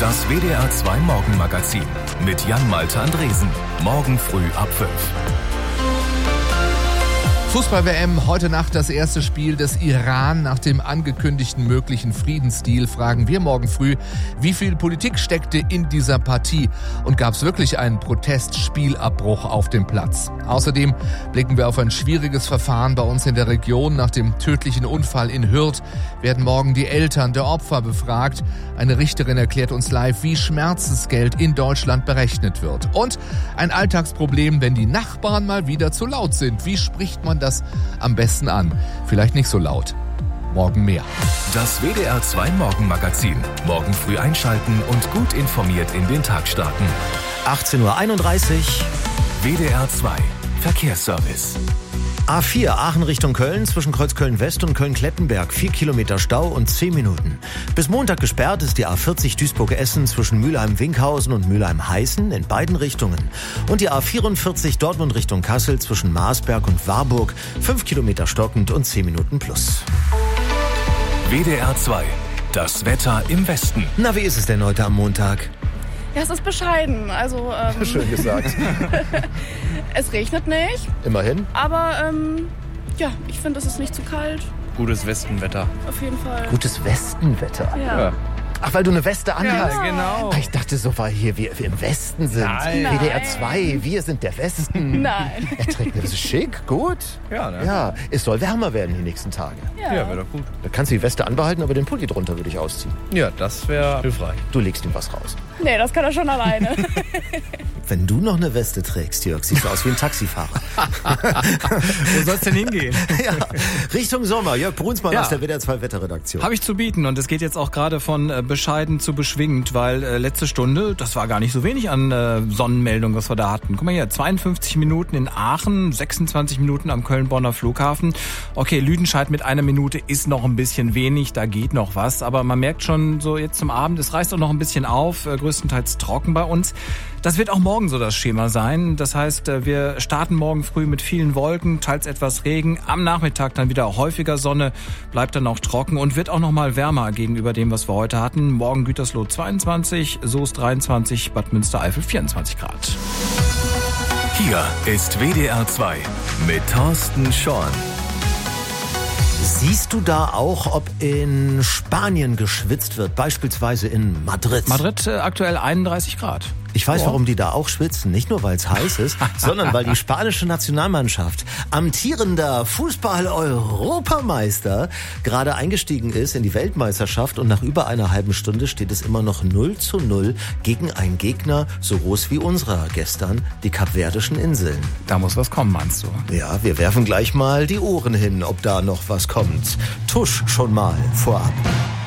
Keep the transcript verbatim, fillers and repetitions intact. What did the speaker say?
Das W D R zwei Morgenmagazin mit Jan-Malte Andresen. Morgen früh ab fünf. Fußball-W M, heute Nacht das erste Spiel des Iran nach dem angekündigten möglichen Friedensdeal. Fragen wir morgen früh, wie viel Politik steckte in dieser Partie und gab es wirklich einen Protestspielabbruch auf dem Platz? Außerdem blicken wir auf ein schwieriges Verfahren bei uns in der Region. Nach dem tödlichen Unfall in Hürth werden morgen die Eltern der Opfer befragt. Eine Richterin erklärt uns live, wie Schmerzensgeld in Deutschland berechnet wird. Und ein Alltagsproblem, wenn die Nachbarn mal wieder zu laut sind. Wie spricht man das am besten an? Vielleicht nicht so laut. Morgen mehr. Das W D R zwei Morgenmagazin. Morgen früh einschalten und gut informiert in den Tag starten. achtzehn Uhr einunddreißig. W D R zwei Verkehrsservice. A vier Aachen Richtung Köln zwischen Kreuzköln West und Köln-Klettenberg. Vier Kilometer Stau und zehn Minuten. Bis Montag gesperrt ist die A vierzig Duisburg-Essen zwischen Mülheim-Winkhausen und Mülheim-Heißen in beiden Richtungen. Und die A vierundvierzig Dortmund Richtung Kassel zwischen Marsberg und Warburg. Fünf Kilometer stockend und zehn Minuten plus. W D R zwei. Das Wetter im Westen. Na, wie ist es denn heute am Montag? Ja, es ist bescheiden. Also, ähm, Schön gesagt. es regnet nicht. Immerhin. Aber ähm, ja, ich finde, es ist nicht zu kalt. Gutes Westenwetter. Auf jeden Fall. Gutes Westenwetter. Ja. Ja. Ach, weil du eine Weste anhast. Ja, genau. Ach, ich dachte so, weil hier wir, wir im Westen sind. Nein. W D R zwei, wir sind der Westen. Nein. Er trägt das ist schick, gut. Ja, ne? Ja, es soll wärmer werden die nächsten Tage. Ja. Ja, wäre doch gut. Da kannst du die Weste anbehalten, aber den Pulli drunter würde ich ausziehen. Ja, das wäre hilfreich. Du legst ihm was raus. Nee, das kann er schon alleine. Wenn du noch eine Weste trägst, Jörg, siehst du aus wie ein Taxifahrer. Wo soll's denn hingehen? Ja, Richtung Sommer. Jörg Brunsmann Ja. aus der W D R zwei Wetterredaktion. Habe ich zu bieten und es geht jetzt auch gerade von äh, bescheiden zu beschwingend, weil äh, letzte Stunde, das war gar nicht so wenig an äh, Sonnenmeldung, was wir da hatten. Guck mal hier, zweiundfünfzig Minuten in Aachen, sechsundzwanzig Minuten am Köln-Bonner Flughafen. Okay, Lüdenscheid mit einer Minute ist noch ein bisschen wenig, da geht noch was, aber man merkt schon so jetzt zum Abend, es reißt auch noch ein bisschen auf, äh, größtenteils trocken bei uns. Das wird auch morgen so das Schema sein. Das heißt, wir starten morgen früh mit vielen Wolken, teils etwas Regen. Am Nachmittag dann wieder häufiger Sonne, bleibt dann auch trocken und wird auch noch mal wärmer gegenüber dem, was wir heute hatten. Morgen Gütersloh zweiundzwanzig, Soest dreiundzwanzig, Bad Münstereifel vierundzwanzig Grad. Hier ist W D R zwei mit Thorsten Schorn. Siehst du da auch, ob in Spanien geschwitzt wird, beispielsweise in Madrid? Madrid äh, aktuell einunddreißig Grad. Ich weiß, Oh. warum die da auch schwitzen. Nicht nur, weil es heiß ist, sondern weil die spanische Nationalmannschaft, amtierender Fußball-Europameister, gerade eingestiegen ist in die Weltmeisterschaft und nach über einer halben Stunde steht es immer noch null zu null gegen einen Gegner so groß wie unserer gestern, die Kapverdischen Inseln. Da muss was kommen, meinst du? Ja, wir werfen gleich mal die Ohren hin, ob da noch was kommt. Tusch schon mal vorab.